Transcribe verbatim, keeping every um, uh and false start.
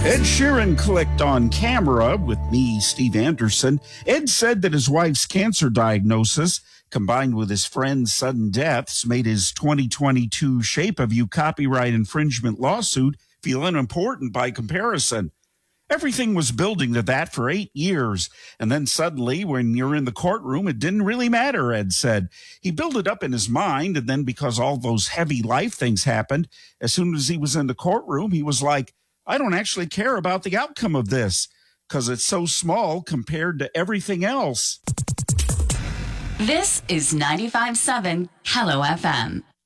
Ed Sheeran clicked on camera with me, Steve Anderson. Ed said that his wife's cancer diagnosis, combined with his friend's sudden deaths, made his twenty twenty-two Shape of You copyright infringement lawsuit feel unimportant by comparison. Everything was building to that for eight years. And then suddenly, when you're in the courtroom, it didn't really matter, Ed said. He built it up in his mind, and then because all those heavy life things happened, as soon as he was in the courtroom, he was like, I don't actually care about the outcome of this because it's so small compared to everything else. This is ninety-five point seven Hello F M.